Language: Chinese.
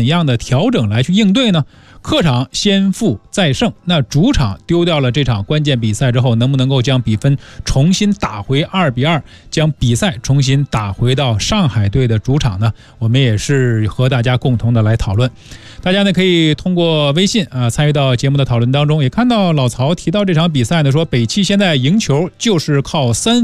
样的调整来去应对呢？客场先负再胜，那主场丢掉了这场关键比赛之后，能不能够将比分重新打回2-2，将比赛重新打回到上海队的主场呢？我们也是和大家共同的来讨论。大家呢可以通过微信参与到节目的讨论当中，也看到老曹提到这场比赛呢，说北汽现在赢球就是靠3